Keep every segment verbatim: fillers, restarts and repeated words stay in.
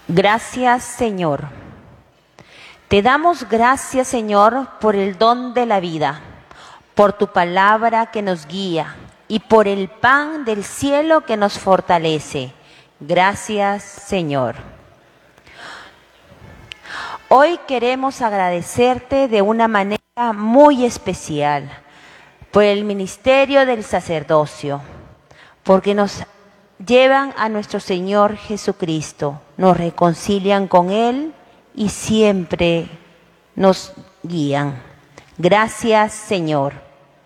Gracias, Señor. Te damos gracias, Señor, por el don de la vida, por tu palabra que nos guía y por el pan del cielo que nos fortalece. Gracias, Señor. Hoy queremos agradecerte de una manera muy especial por el ministerio del sacerdocio, porque nos llevan a nuestro Señor Jesucristo, nos reconcilian con Él y siempre nos guían. Gracias, Señor.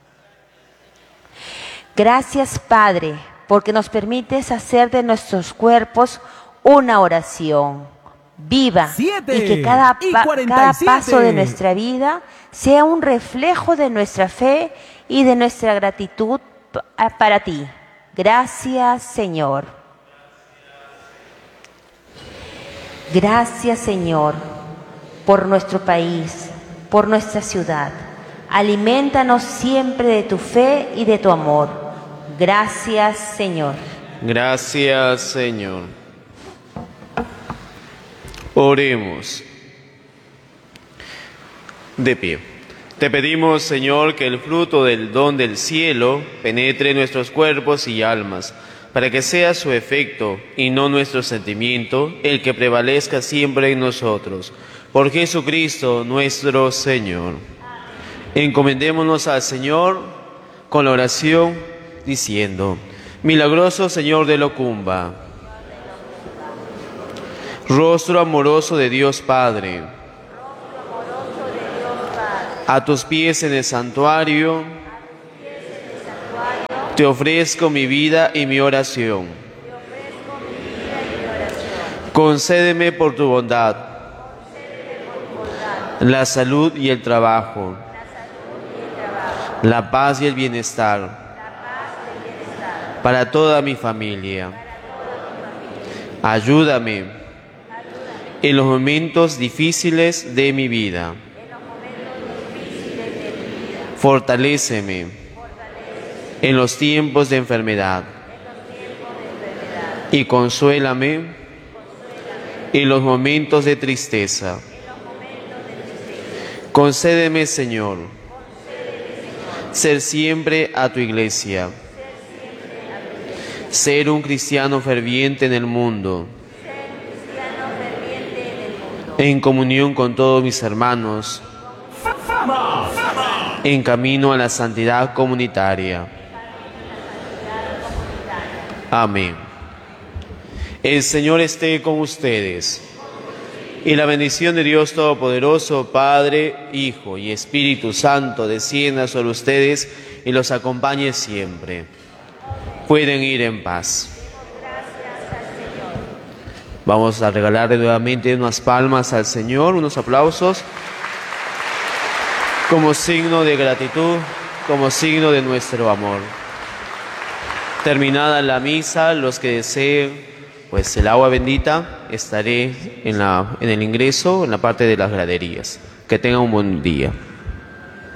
Gracias, Padre, porque nos permites hacer de nuestros cuerpos una oración viva Siete y que cada, y pa cada paso de cuarenta y siete. nuestra vida sea un reflejo de nuestra fe y de nuestra gratitud para ti. Gracias, Señor. Gracias, Señor, por nuestro país, por nuestra ciudad. Aliméntanos siempre de tu fe y de tu amor. Gracias, Señor. Gracias, Señor. Oremos. De pie. Te pedimos, Señor, que el fruto del don del cielo penetre en nuestros cuerpos y almas, para que sea su efecto y no nuestro sentimiento el que prevalezca siempre en nosotros. Por Jesucristo nuestro Señor. Encomendémonos al Señor con la oración diciendo: Milagroso Señor de Locumba, rostro amoroso de Dios Padre, a tus pies en el santuario te ofrezco mi vida y mi oración. Concédeme por tu bondad la salud y el trabajo, la paz y el bienestar para toda mi familia. Ayúdame en los momentos difíciles de mi vida. Fortaléceme en los tiempos de enfermedad y consuélame en los momentos de tristeza. Concédeme, Señor, ser siempre a tu iglesia, ser un cristiano ferviente en el mundo, en comunión con todos mis hermanos, en camino a la santidad comunitaria. Amén. El Señor esté con ustedes. Y la bendición de Dios Todopoderoso, Padre, Hijo y Espíritu Santo, descienda sobre ustedes y los acompañe siempre. Pueden ir en paz. Vamos a regalarle nuevamente unas palmas al Señor, unos aplausos, como signo de gratitud, como signo de nuestro amor. Terminada la misa, los que deseen pues el agua bendita, estaré en, la, en el ingreso, en la parte de las graderías. Que tengan un buen día.